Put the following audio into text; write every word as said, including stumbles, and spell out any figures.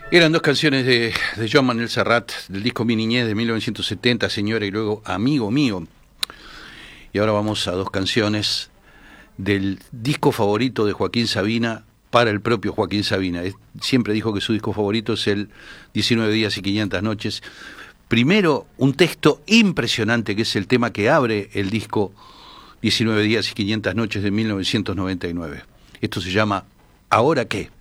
Eran dos canciones de, de Joan Manuel Serrat, del disco Mi Niñez de mil novecientos setenta, Señora, y luego Amigo Mío. Y ahora vamos a dos canciones del disco favorito de Joaquín Sabina para el propio Joaquín Sabina. Es, siempre dijo que su disco favorito es el diecinueve días y quinientas noches. Primero, un texto impresionante que es el tema que abre el disco diecinueve días y quinientas noches de mil novecientos noventa y nueve. Esto se llama ¿Ahora qué?